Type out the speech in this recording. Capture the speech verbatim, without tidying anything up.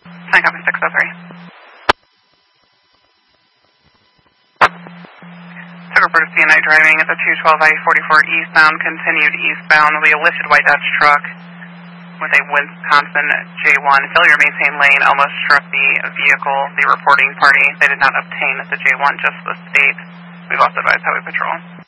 nine copy six oh three. Report of C N I driving at the two twelve I forty-four eastbound, continued eastbound. We a lifted white Dodge truck with a Wisconsin J one. Failure to maintain lane almost struck the vehicle. The reporting party, they did not obtain the J one, just the state. We've also advised Highway Patrol.